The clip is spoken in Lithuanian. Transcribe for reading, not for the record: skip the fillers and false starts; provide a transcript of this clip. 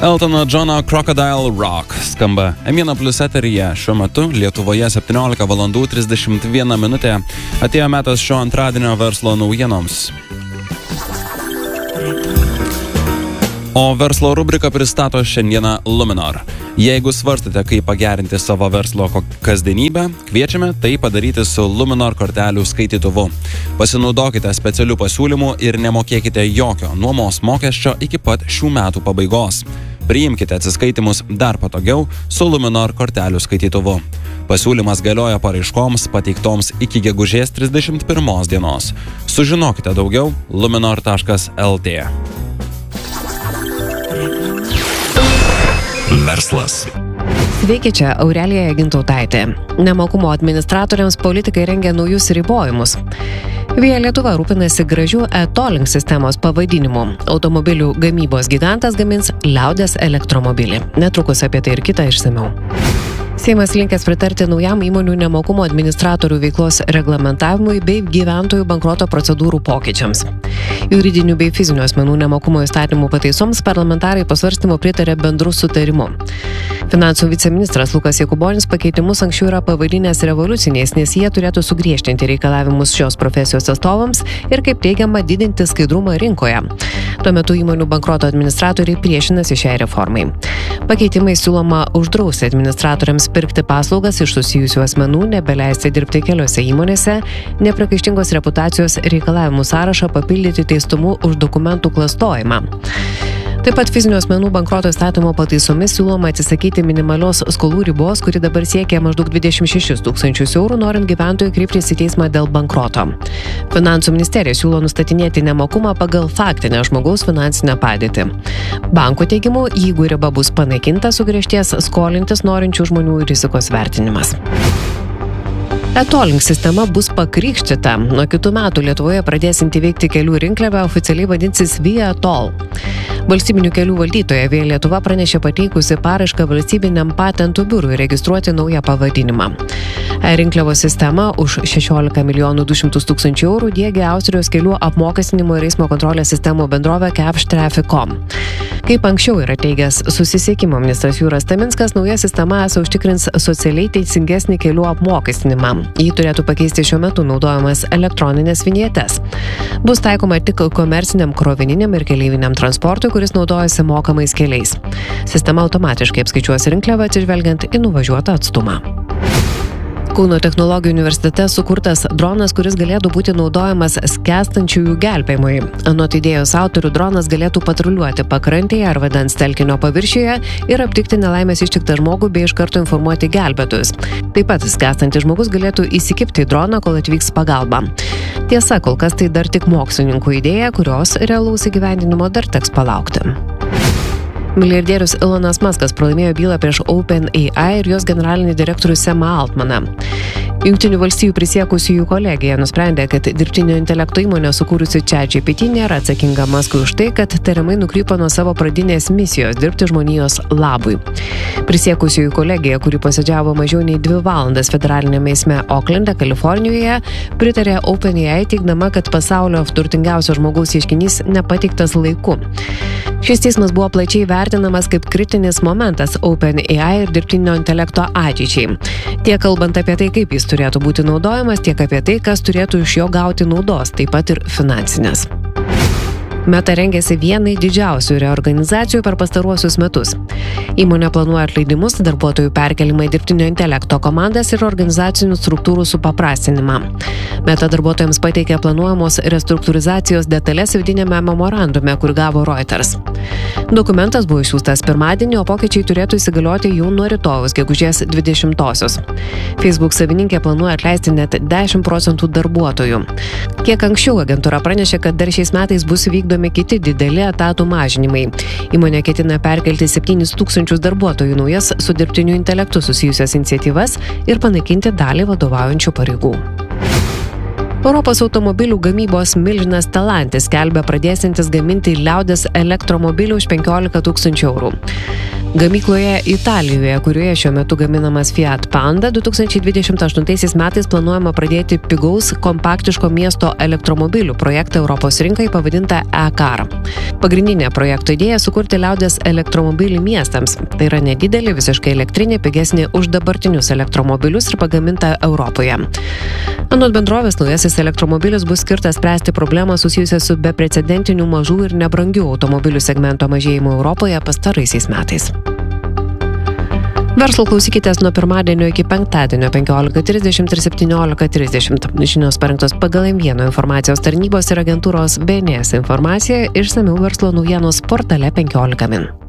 Eltono Johno Crocodile Rock skamba Emina Plus eteryje. Šiuo metu Lietuvoje 17 valandų 31 minutė. Atėjo metas šio antradienio verslo naujienoms. O verslo rubrika pristato šiandieną Luminor. Jeigu svarstate, kaip pagerinti savo verslo kasdienybę, kviečiame tai padaryti su Luminor kortelių skaitytuvu. Pasinaudokite specialių pasiūlymų ir nemokėkite jokio nuomos mokesčio iki pat šių metų pabaigos. Priimkite atsiskaitimus dar patogiau su Luminor kortelių skaitytuvu. Pasiūlymas galioja paraiškoms pateiktoms iki gegužės 31 dienos. Sužinokite daugiau luminor.lt. Verslas. Sveiki, čia Aurelija Gintautaitė. Nemokumo administratoriams politikai rengia naujus ribojimus. Via Lietuva rūpinasi gražių e-tolling sistemos pavadinimu. Automobilių gamybos gigantas gamins liaudies elektromobilį. Netrukus apie tai ir kitą išsamiau. Seimas linkęs pritarti naujam įmonių nemokumo administratorių veiklos reglamentavimui bei gyventojų bankroto procedūrų pokyčiams. Juridinių bei fizinių asmenų nemokumo įstatymų pataisoms parlamentarai pasvarstymo pritarė bendru sutarimu. Finansų viceministras Lukas Jakubonis pakeitimus anksčiau yra pavadinęs revoliuciniais, nes jie turėtų sugriežtinti reikalavimus šios profesijos atstovams ir, kaip teigiama, didinti skaidrumą rinkoje. Tuo metu įmonių bankroto administratoriai priešinasi šiai reformai. Pakeitimai siūloma uždrausti administratoriams pirkti paslaugas iš susijusių asmenų, nebeleisti dirbti keliose įmonėse, nepriekaištingos reputacijos reikalavimų sąrašą papildyti teistumu už dokumentų klastojimą. Taip pat fizinių asmenų bankroto įstatymo pataisomis siūloma atsisakyti minimalios skolų ribos, kuri dabar siekia maždaug 26 tūkstančius eurų, norint gyventojų kreiptis į teismą dėl bankroto. Finansų ministerija siūlo nustatinėti nemokumą pagal faktinę žmogaus finansinę padėtį. Bankų teigimu, jeigu riba bus panaikinta, sugriežtės skolintis norinčių žmonių rizikos vertinimas. E-tolling sistema bus pakrikštyta. Nuo kitų metų Lietuvoje pradėsinti veikti kelių rinkliava oficialiai vadinsis Via Toll. Valstybinių kelių valdytoja Via Lietuva pranešė pateikusi paraišką valstybiniam patentų biurui registruoti naują pavadinimą. E-rinkliavos sistema už 16 200 000 eurų diegia Austrijos kelių apmokestinimo ir eismo kontrolės sistemų bendrovė Capsch Traffic.com. Kaip anksčiau yra teigęs susisiekimo ministras Jūras Taminskas, nauja sistema užtikrins socialiai teisingesnį kelių apmokestinimą. Jį turėtų pakeisti šiuo metu naudojamas elektroninės vinjetės. Bus taikoma tik komerciniam krovininiam ir keleiviniam transportui, kuris naudojasi mokamais keliais. Sistema automatiškai apskaičiuos rinkliavą atsižvelgiant į nuvažiuotą atstumą. Kauno technologijų universitete sukurtas dronas, kuris galėtų būti naudojamas skęstančiųjų gelbėjimui. Anot idėjos autorių, dronas galėtų patruliuoti pakrantėje ar vandens telkinio paviršiuje ir aptikti nelaimės ištiktą žmogų bei iš karto informuoti gelbėtojus. Taip pat skęstantis žmogus galėtų įsikibti į droną, kol atvyks pagalba. Tiesa, kol kas tai dar tik mokslininkų idėja, kurios realaus įgyvendinimo dar teks palaukti. Milijardierius Elonas Muskas pralaimėjo bylą prieš OpenAI ir jos generalinį direktorių Samą Altmaną. Jungtinių valstijų prisiekusiųjų kolegija nusprendė, kad dirbtinio intelekto įmonė sukūrusi ChatGPT nėra atsakinga Muskui už tai, kad tariamai nukrypo nuo savo pradinės misijos dirbti žmonijos labui. Prisiekusiųjų kolegija, kuri posėdžiavo mažiau nei 2 valandas federalinėme teisme Oklende, Kalifornijoje, pritarė OpenAI teigdama, kad pasaulio turtingiausio žmogaus ieškinys nepateiktas laiku. Šis teismas buvo plačiai vertinamas kaip kritinis momentas OpenAI ir dirbtinio intelekto ateičiai. Tiek kalbant apie tai, kaip jis turėtų būti naudojamas, tiek apie tai, kas turėtų iš jo gauti naudos, taip pat ir finansinės. Meta rengėsi vienai didžiausių reorganizacijų per pastaruosius metus. Įmonė planuoja atleidimus, darbuotojų perkelimą į dirbtinio intelekto komandas ir organizacinių struktūrų supaprastinimą. Meta darbuotojams pateikė planuojamos restruktūrizacijos detalės vidinėme memorandume, kur gavo Reuters. Dokumentas buvo išsiųstas pirmadienį, o pokyčiai turėtų įsigalioti jau nuo rytojaus, gegužės 20-osios. Facebook savininkė planuoja atleisti net 10% darbuotojų. Kiek anksčiau agentūra pranešė, kad dar šiais metais bus vykdomi kiti dideli etatų mažinimai. Įmonė ketina perkelti 7 000 darbuotojų naujas su dirbtiniu intelektu susijusias iniciatyvas ir panaikinti dalį vadovaujančių pareigų. Europos automobilių gamybos milžinas Stellantis skelbia pradėsiantis gaminti liaudies elektromobilių už 15 000 eurų. Gamykloje Italijoje, kurioje šiuo metu gaminamas Fiat Panda, 2028 metais planuojama pradėti pigaus kompaktiško miesto elektromobilių projektą Europos rinkai pavadintą e-car. Pagrindinė projekto idėja sukurti liaudies elektromobilį miestams. Tai yra nedidelė, visiškai elektrinė, pigesnė už dabartinius elektromobilius ir pagaminta Europoje. Anot bendrovės, naujasis elektromobilis bus skirtas spręsti problemą susijusią su beprecedentiniu mažų ir nebrangių automobilių segmento mažėjimu Europoje pastaraisiais metais. Verslo klausykitės nuo pirmadienio iki penktadienio 15:30 ir 17:30. Žinios parengtos pagal M1 informacijos tarnybos ir agentūros BNS informaciją, išsamiau verslo naujienos portale 15 min.